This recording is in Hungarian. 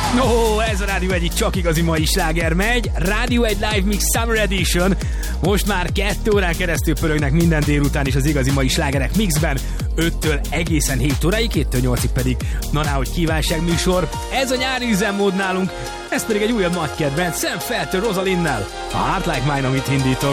Ez a Rádió egyik csak igazi mai sláger megy. Rádió egy Live Mix Summer Edition. Most már 2 órán keresztül pörögnek minden délután is az igazi mai slágerek mixben. 5-től egészen 7 óráig, 2-től 8-ig pedig hogy kívánságműsor. Ez a nyári üzemmód nálunk. Ez pedig egy újabb nagy kedvenc, Sam Feltől Rosalinnel. A Heart Like Mine, amit indítok.